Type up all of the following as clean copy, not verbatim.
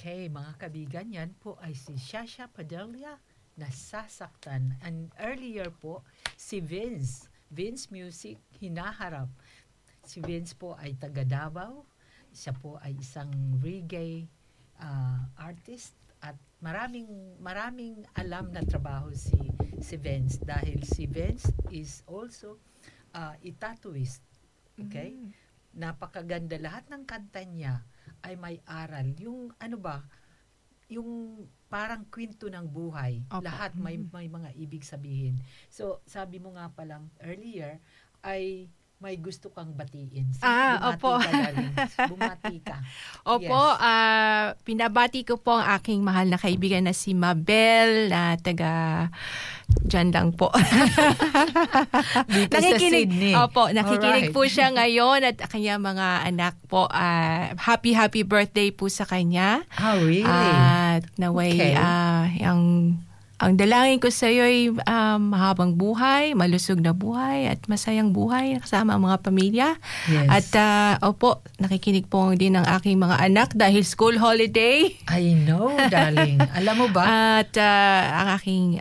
Okay, mga kabigan, yan po ay si Shasha Padilla nasasaktan. And earlier po, si Vince. Vince Music, hinaharap. Si Vince po ay taga Davao. Siya po ay isang reggae artist at maraming alam na trabaho si Vince dahil si Vince is also a tattooist. Okay? Napakaganda lahat ng kanta niya ay may aral. Yung yung parang kwento ng buhay. Opo. Lahat may mga ibig sabihin. So, sabi mo nga palang earlier ay may gusto kang batiin. Opo. Bumati ka. Opo, Yes. pinabati ko po ang aking mahal na kaibigan na si Mabel na taga dyan lang po. Dito sa Sydney. Opo, nakikinig Alright. po siya ngayon at kanya mga anak po. Happy birthday po sa kanya. Oh, really? At naway, Okay. ang dalangin ko sa iyo ay mahabang buhay, malusog na buhay at masayang buhay kasama ang mga pamilya. Yes. At opo, nakikinig po din ng aking mga anak dahil school holiday. I know, darling. Alam mo ba? At ang aking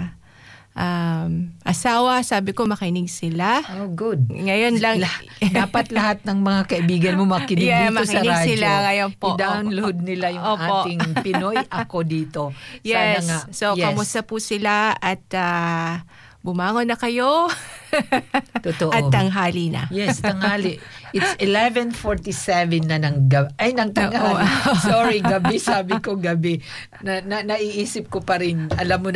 asawa, sabi ko makinig sila. Oh, good. Ngayon lang. Dapat lahat ng mga kaibigan mo makinig dito sa makinig radyo. sila ngayon po. I-download nila yung Opo. ating Pinoy Ako dito. Yes. Sana nga. So, Yes. kamusta po sila at bumangon na kayo. Totoo. At tanghali na. Yes, tanghali. It's 11:47 na ng gabi. Ay, ng tanghali. Sorry, gabi. Sabi ko gabi. Naiisip ko pa rin. Alam mo na.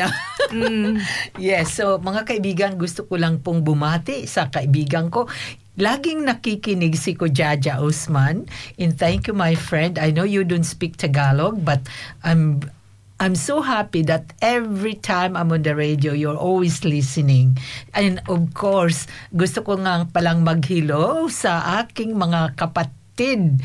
Yes, so mga kaibigan, gusto ko lang pong bumati sa kaibigan ko. Laging nakikinig si Kujaja Usman. And thank you, my friend. I know you don't speak Tagalog, but I'm so happy that every time I'm on the radio, you're always listening. And of course, gusto ko nga palang mag-hello sa aking mga kapatid.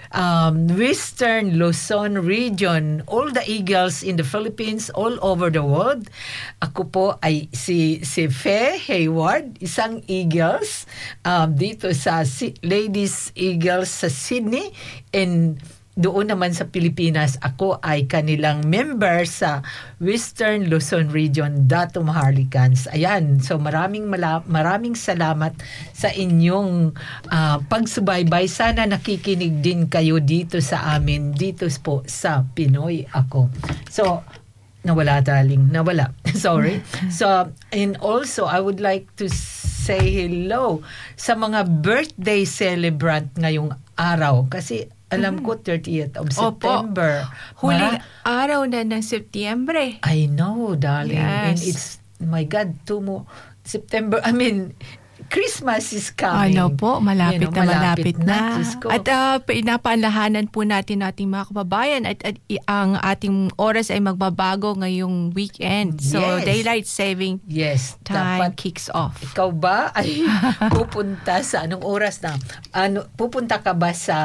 Western Luzon region, all the Eagles in the Philippines, all over the world. Ako po ay si Fe Hayward, isang Eagles dito sa Ladies Eagles sa Sydney, and doon naman sa Pilipinas, ako ay kanilang member sa Western Luzon Region, Dato Maharlikans. Ayan, so maraming salamat sa inyong pagsubaybay. Sana nakikinig din kayo dito sa amin, dito po sa Pinoy Ako. So, nawala, darling. Nawala. Sorry. So, and also, I would like to say hello sa mga birthday celebrant ngayong araw. Kasi alam ko 30th of September. Huling araw na ng Setyembre. I know, darling. Yes. And it's, my God, September, Christmas is coming. Ano po, malapit na. Diyos ko. At pinapaanlahanan po natin ating mga kababayan at ang ating oras ay magbabago ngayong weekend. So, Yes. daylight saving time dapat kicks off. Ikaw ba ay pupunta sa anong oras na? Pupunta ka ba sa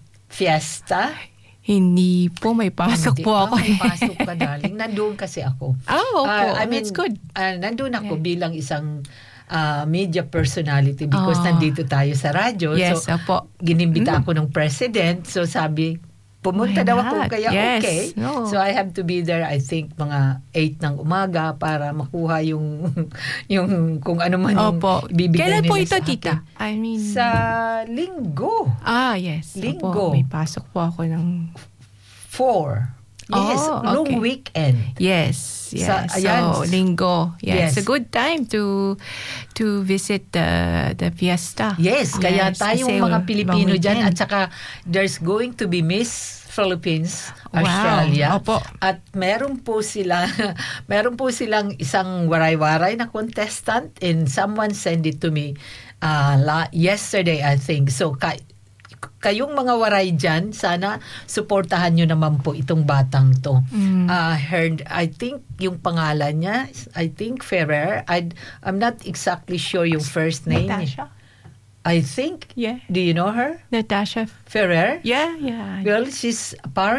fiesta? Hindi po, may pasok po ako. May pasok ka, darling. Nandoon kasi ako. Opo. That's good. Nandoon ako bilang isang media personality because nandito tayo sa radyo. Yes, so, opo. Ginimbita ako ng president. So, sabi, pumunta Why daw not? ako. Kaya Yes. okay. No. So, I have to be there, I think, mga 8 ng umaga para makuha yung kung ano man yung Opo. bibigay Kailan po nila ito, sa akin. tita? I mean, Sa linggo. yes. Linggo. Opo, may pasok po ako ng 4. Yes, long okay. weekend. Yes. Ayan. So, linggo. Yes. It's a good time to visit the fiesta. Yes, kaya tayong kasi mga Pilipino long dyan, at weekend. saka there's going to be Miss Philippines, Wow. Australia. Opo. At meron po silang isang waray-waray na contestant, and someone sent it to me yesterday, I think. So, kayong mga waray dyan, sana suportahan nyo naman po itong batang to. I think yung pangalan niya, I think Ferrer. I'm not exactly sure yung first name. Natasha? I think. Yeah. Do you know her? Natasha. Ferrer? Yeah. Well, she's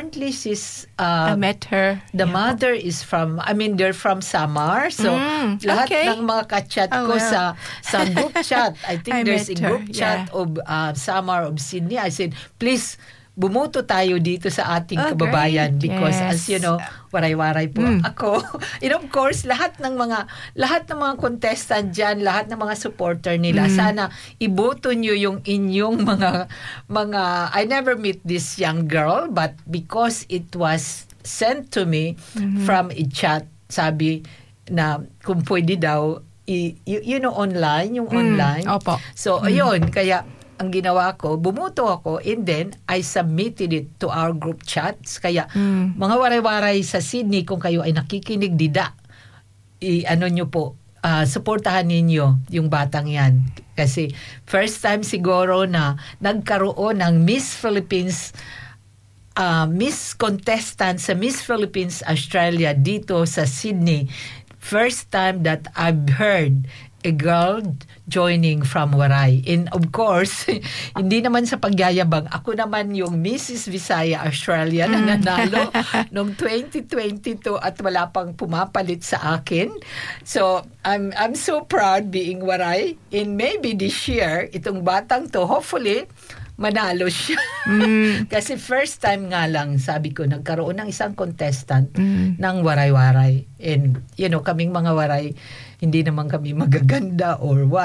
I met her. the mother is they're from Samar. So, lahat okay. ng mga ka-chat ko well. sa group chat. I think I there's a met her, group chat of Samar, of Sydney. I said, please, bumoto tayo dito sa ating Oh, kababayan great. because Yes. as you know, waray-waray po ako. And of course, lahat ng mga contestant diyan, lahat ng mga supporter nila, sana iboto niyo yung inyong mga I never meet this young girl, but because it was sent to me from a chat, sabi na kung pwede daw online, yung online. Opo. So, ayun, kaya ang ginawa ko, bumuto ako and then I submitted it to our group chats. Kaya mga waray-waray sa Sydney, kung kayo ay nakikinig dida, nyo po, suportahan ninyo yung batang yan. Kasi first time siguro na nagkaroon ng Miss Philippines Miss contestant sa Miss Philippines Australia dito sa Sydney. First time that I've heard a girl joining from Waray. And of course, hindi naman sa pagyayabang, ako naman yung Mrs. Visaya Australia na nanalo noong 2022 at wala pang pumapalit sa akin. So, I'm so proud being Waray. And maybe this year, itong batang to, hopefully, manalo siya. Kasi first time nga lang, sabi ko, nagkaroon ng isang contestant ng waray-waray. And, kaming mga waray, hindi naman kami magaganda or what.